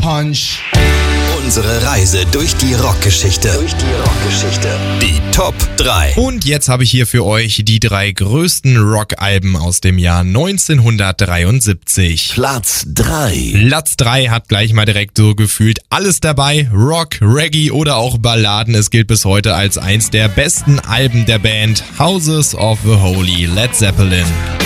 Punch. Unsere Reise durch die Rockgeschichte. Die Top 3. Und jetzt habe ich hier für euch die 3 größten Rockalben aus dem Jahr 1973. Platz 3. Platz 3 hat gleich mal direkt so gefühlt alles dabei. Rock, Reggae oder auch Balladen. Es gilt bis heute als eins der besten Alben der Band Houses of the Holy, Led Zeppelin.